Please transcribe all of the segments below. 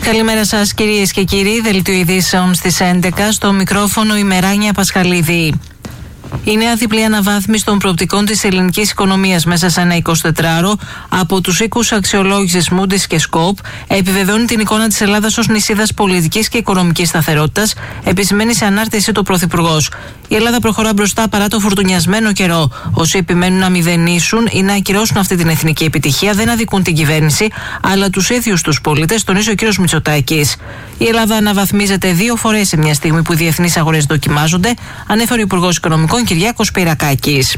Καλημέρα σας κυρίες και κύριοι, δελτίο ειδήσεων στις 11, στο μικρόφωνο η Μεράνια Πασχαλίδη. Η νέα διπλή αναβάθμιση των προοπτικών της ελληνικής οικονομίας μέσα σε ένα 24ωρο από τους οίκους αξιολόγησης Moody's και Scope επιβεβαιώνει την εικόνα της Ελλάδας ως νησίδας πολιτικής και οικονομικής σταθερότητας, επισημαίνει σε ανάρτηση του Πρωθυπουργός. Η Ελλάδα προχωρά μπροστά παρά το φουρτουνιασμένο καιρό. Όσοι επιμένουν να μηδενίσουν ή να ακυρώσουν αυτή την εθνική επιτυχία δεν αδικούν την κυβέρνηση, αλλά τους ίδιους τους πολίτες, τονίζει ο κ. Μητσοτάκης. Η Ελλάδα αναβαθμίζεται 2 φορές σε μια στιγμή που οι διεθνείς αγορές δοκιμάζονται, ανέφερε ο Υπουργός Οικονομικών Κυριάκος Πυρακάκης.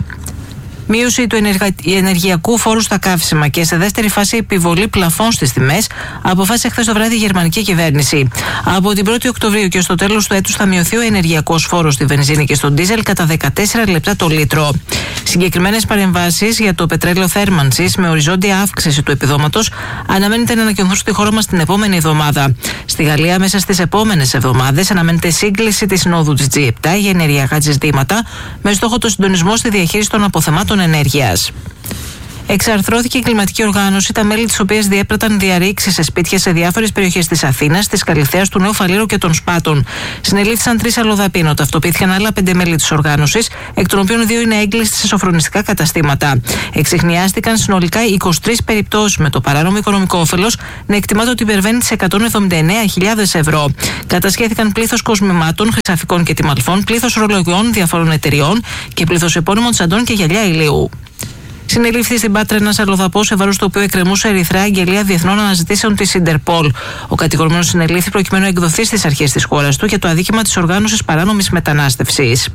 Μείωση του ενεργειακού φόρου στα καύσιμα και σε δεύτερη φάση επιβολή πλαφών στις τιμές, αποφάσισε χθες το βράδυ η γερμανική κυβέρνηση. Από την 1η Οκτωβρίου και στο τέλος του έτους θα μειωθεί ο ενεργειακός φόρος στη βενζίνη και στον ντίζελ κατά 14 λεπτά το λίτρο. Συγκεκριμένες παρεμβάσεις για το πετρέλαιο θέρμανσης με οριζόντια αύξηση του επιδόματος αναμένεται να ανακοινωθούν στη χώρα μας την επόμενη εβδομάδα. Στη Γαλλία, μέσα στις επόμενες εβδομάδες, αναμένεται σύγκληση της συνόδου της G7 για ενεργειακά ζητήματα με στόχο το συντονισμό στη διαχείριση των αποθεμάτων ενέργειας. Εξαρθρώθηκε η κλιματική οργάνωση, τα μέλη της οποίας διέπραταν διαρρήξεις σε σπίτια σε διάφορες περιοχές της Αθήνας, της Καλιθέας, του Νέου Φαλήρου και των Σπάτων. Συνελήφθησαν 3 αλλοδαποί, ταυτοποιήθηκαν άλλα 5 μέλη της οργάνωσης, εκ των οποίων 2 είναι έγκλειστοι σε σοφρονιστικά καταστήματα. Εξιχνιάστηκαν συνολικά 23 περιπτώσεις, με το παράνομο οικονομικό όφελος να εκτιμάται ότι υπερβαίνει τις 179.000 ευρώ. Κατασχέθηκαν πλήθος κοσμημάτων, χρυσαφικών και τιμαλφών, πλήθος ρολογιών διαφόρων εταιριών και πλήθος επώνυμων τσαντών και γυαλιά ηλίου. Συνελήφθη στην Πάτρα ένας αλλοδαπός, σε βάρος του οποίου εκκρεμούσε ερυθρά αγγελία διεθνών αναζητήσεων της Ιντερπολ. Ο κατηγορούμενος συνελήφθη προκειμένου να εκδοθεί στις αρχές της χώρας του για το αδίκημα της οργάνωσης παράνομης μετανάστευσης.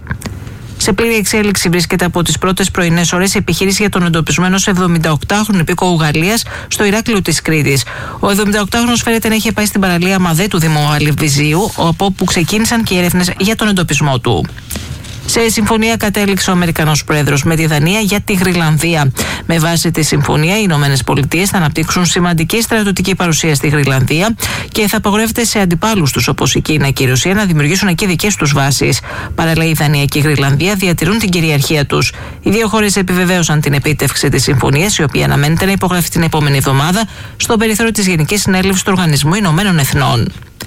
Σε πλήρη εξέλιξη βρίσκεται από τις πρώτες πρωινές ώρες η επιχείρηση για τον εντοπισμό ενός 78χρονου υπήκοου Γαλλίας στο Ηράκλειο της Κρήτης. Ο 78χρονος φέρεται να είχε πάει στην παραλία Μαδέ του Δήμου Αλιβιζίου, από όπου ξεκίνησαν και οι έρευνες για τον εντοπισμό του. Σε συμφωνία κατέληξε ο Αμερικανός Πρόεδρος με τη Δανία για τη Γροιλανδία. Με βάση τη συμφωνία, οι Ηνωμένες Πολιτείες θα αναπτύξουν σημαντική στρατιωτική παρουσία στη Γροιλανδία και θα απαγορεύεται σε αντιπάλους τους, όπως η Κίνα και η Ρωσία, να δημιουργήσουν εκεί δικές τους βάσεις. Παράλληλα, η Δανία και η Γροιλανδία διατηρούν την κυριαρχία τους. Οι 2 χώρες επιβεβαίωσαν την επίτευξη της συμφωνίας, η οποία αναμένεται να υπογραφεί την επόμενη εβδομάδα στο περιθώριο της Γενικής Συνέλευσης του Οργανισμού Ηνωμένων Εθνών.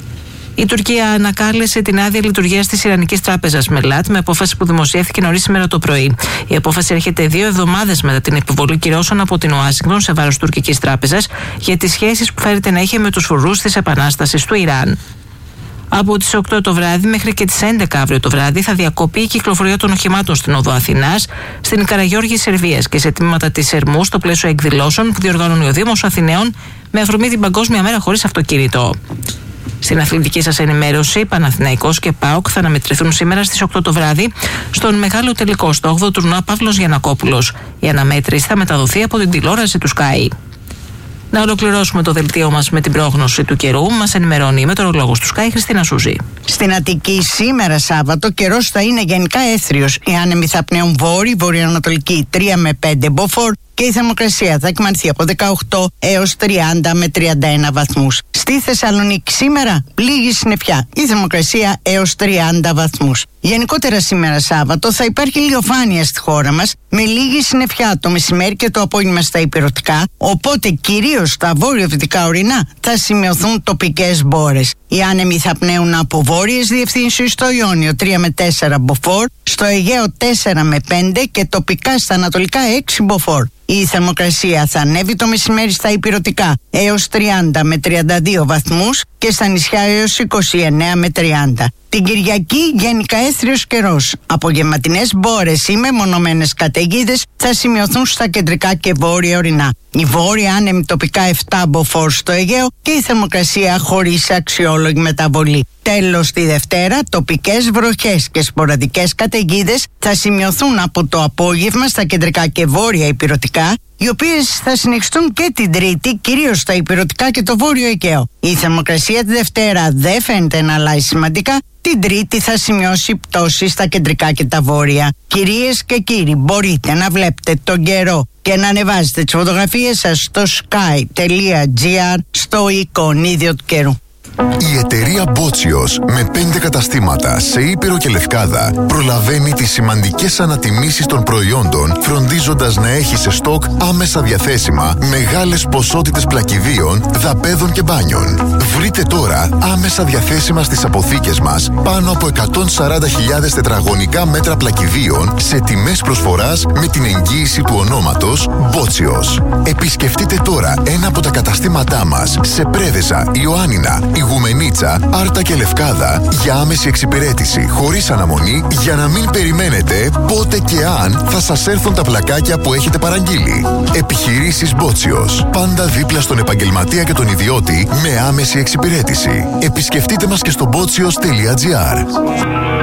Η Τουρκία ανακάλεσε την άδεια λειτουργίας της Ιρανικής Τράπεζας Μελάτ με απόφαση που δημοσιεύθηκε νωρίς σήμερα το πρωί. Η απόφαση έρχεται 2 εβδομάδες μετά την επιβολή κυρώσεων από την Ουάσιγκτον σε βάρος τουρκικής τράπεζας για τις σχέσεις που φέρεται να είχε με τους φρουρούς της επανάστασης του Ιράν. Από τις 8 το βράδυ μέχρι και τις 11 αύριο το βράδυ θα διακοπεί η κυκλοφορία των οχημάτων στην οδό Αθηνάς, στην Καραγιώργη Σερβίας και σε τμήματα της Ερμού στο πλαίσιο εκδηλώσεων που διοργανώνει ο Δήμος Αθηναίων με αφορμή την Παγκόσμια Μέρα χωρίς αυτοκίνητο. Στην αθλητική σας ενημέρωση, Παναθηναϊκός και ΠΑΟΚ θα αναμετρηθούν σήμερα στις 8 το βράδυ στον μεγάλο τελικό στο 8ο τουρνουά Παύλος Γιαννακόπουλος. Η αναμέτρηση θα μεταδοθεί από την τηλεόραση του Sky. Να ολοκληρώσουμε το δελτίο μας με την πρόγνωση του καιρού. Μας ενημερώνει η μετεωρολόγος του Sky, Χριστίνα Σούζη. Στην Αττική σήμερα Σάββατο καιρός θα είναι γενικά έθριος. Οι άνεμοι θα πνέουν βόρειο-βορειοανατολική 3 με 5 μποφόρ και η θερμοκρασία θα εκμανθεί από 18 έως 30 με 31 βαθμούς. Στη Θεσσαλονίκη σήμερα λίγη συννεφιά, η θερμοκρασία έως 30 βαθμούς. Γενικότερα σήμερα Σάββατο θα υπάρχει ηλιοφάνεια στη χώρα μας με λίγη συννεφιά το μεσημέρι και το απόγευμα στα ηπειρωτικά, οπότε κυρίως στα βόρειο-δυτικά ορεινά θα σημειωθούν τοπικές μπόρες. Οι άνεμοι θα πνέουν από βόρειες διευθύνσεις στο Ιόνιο 3 με 4 μποφόρ, στο Αιγαίο 4 με 5 και τοπικά στα ανατολικά 6 μποφόρ. Η θερμοκρασία θα ανέβει το μεσημέρι στα ηπειρωτικά έως 30 με 32 βαθμούς και στα νησιά έως 29 με 30. Την Κυριακή γενικά έθριος καιρός. Απογευματινές μπόρες ή μεμονωμένες καταιγίδες θα σημειωθούν στα κεντρικά και βόρεια ορεινά. Η βόρεια άνεμη τοπικά 7 μποφόρ στο Αιγαίο και η θερμοκρασία χωρίς αξιόλογη μεταβολή. Τέλος, τη Δευτέρα, τοπικές βροχές και σποραδικές καταιγίδες θα σημειωθούν από το απόγευμα στα κεντρικά και βόρεια ηπειρωτικά, οι οποίες θα συνεχιστούν και την Τρίτη, κυρίως στα ηπειρωτικά και το βόρειο Αιγαίο. Η θερμοκρασία τη Δευτέρα δεν φαίνεται να αλλάζει σημαντικά. Την Τρίτη θα σημειώσει πτώση στα κεντρικά και τα βόρεια. Κυρίες και κύριοι, μπορείτε να βλέπετε τον καιρό και να ανεβάζετε τις φωτογραφίες σας στο sky.gr στο εικονίδιο του καιρού. Η εταιρεία Μπότσιος με 5 καταστήματα σε Ήπειρο και Λευκάδα προλαβαίνει τις σημαντικές ανατιμήσεις των προϊόντων, φροντίζοντας να έχει σε στόκ άμεσα διαθέσιμα μεγάλες ποσότητες πλακιδίων, δαπέδων και μπάνιων. Βρείτε τώρα άμεσα διαθέσιμα στις αποθήκες μας πάνω από 140.000 τετραγωνικά μέτρα πλακιδίων σε τιμές προσφοράς με την εγγύηση του ονόματος Μπότσιος. Επισκεφτείτε τώρα ένα από τα καταστήματά μας σε Πρέβεζα, Ιωάννινα, Ιγουμενίτσα, Άρτα και Λευκάδα για άμεση εξυπηρέτηση χωρίς αναμονή, για να μην περιμένετε πότε και αν θα σας έρθουν τα πλακάκια που έχετε παραγγείλει. Επιχειρήσεις Μπότσιος. Πάντα δίπλα στον επαγγελματία και τον ιδιώτη με άμεση εξυπηρέτηση. Επισκεφτείτε μας και στο botsios.gr.